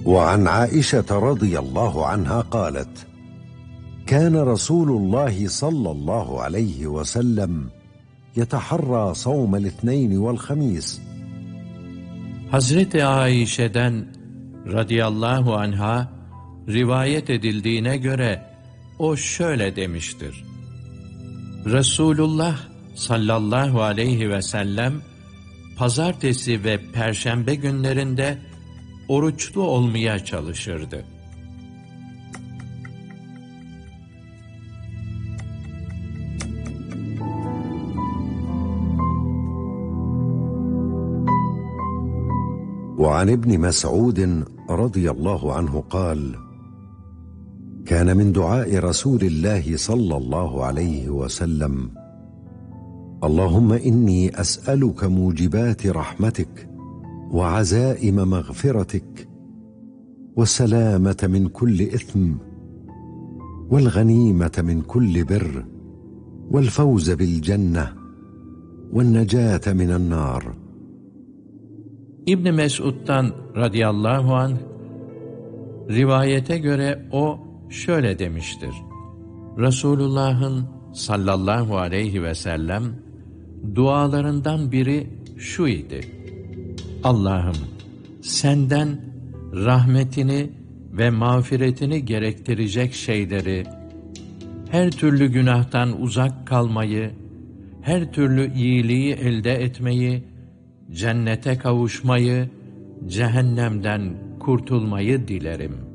وعن عائشة رضي الله عنها قالت: كان رسول الله صلى الله عليه وسلم يتحرى صوم الاثنين والخميس. Hazreti Aişe'den radıyallahu anha rivayet edildiğine göre o şöyle demiştir: Resulullah sallallahu aleyhi ve sellem pazartesi ve perşembe günlerinde oruçlu olmaya çalışırdı. وعن ابن مسعود رضي الله عنه قال: كان من دعاء رسول الله صلى الله عليه وسلم: اللهم إني أسألك موجبات رحمتك وعزائم مغفرتك والسلامة من كل إثم والغنيمة من كل بر والفوز بالجنة والنجاة من النار. İbn Mes'ud'dan radıyallahu anh rivayete göre o şöyle demiştir: Resulullah'ın sallallahu aleyhi ve sellem dualarından biri şu idi: Allah'ım, senden rahmetini ve mağfiretini gerektirecek şeyleri, her türlü günahtan uzak kalmayı, her türlü iyiliği elde etmeyi, cennete kavuşmayı, cehennemden kurtulmayı dilerim.